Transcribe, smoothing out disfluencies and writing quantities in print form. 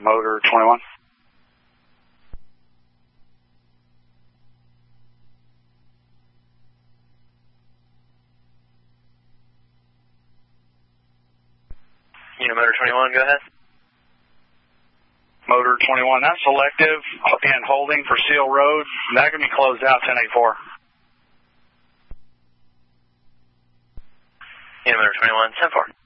Motor 21. Unit Motor 21, go ahead. Motor 21, that's selective and holding for Seal Road. That can be closed out 1084. Unit Motor 21, 10-4.